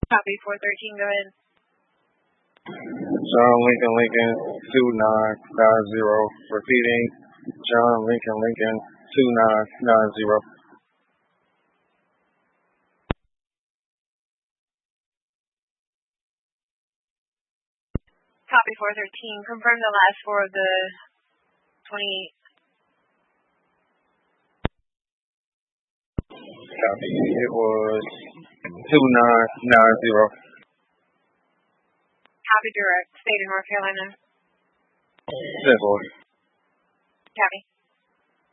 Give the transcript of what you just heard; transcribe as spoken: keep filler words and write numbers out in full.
Copy four thirteen, go ahead. John Lincoln Lincoln two nine nine zero. Repeating. John Lincoln Lincoln two nine nine zero. Copy four thirteen. Confirm the last four of the twenty-eight. Copy. It was two nine nine zero. Copy direct. State of North Carolina. Simple. Copy.